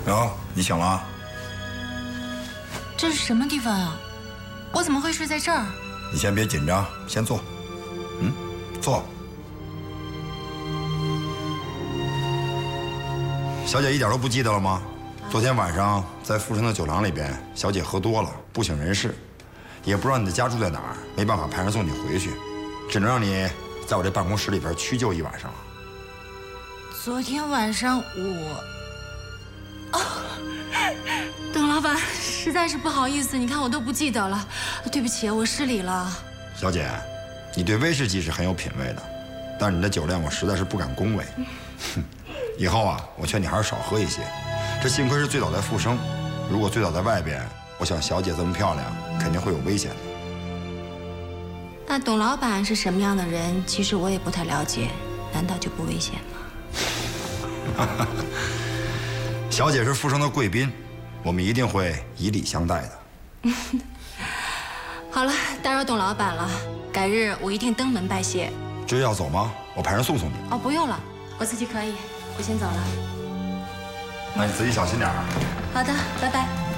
哟，你醒了？ 这是什么地方啊？我怎么会睡在这儿？ 你先别紧张，先坐。坐。小姐一点都不记得了吗？昨天晚上在富生的酒廊里边，小姐喝多了，不省人事，也不知道你的家住在哪儿，没办法派人送你回去，只能让你在我这办公室里边屈就一晚上。 昨天晚上董老板，实在是不好意思，你看我都不记得了，对不起，我失礼了。 小姐，你对威士忌是很有品味的，但是你的酒量我实在是不敢恭维。以后啊，我劝你还是少喝一些。这幸亏是醉倒在富生，如果醉倒在外边，我想小姐这么漂亮，肯定会有危险的。 那董老板是什么样的人？其实我也不太了解，难道就不危险吗？ 小姐是富生的贵宾，我们一定会以礼相待的。 好了，打扰董老板了，改日我一定登门拜谢。 这要走吗？我派人送你。 哦，不用了，我自己可以，我先走了。 那你自己小心点儿。 好的，拜拜。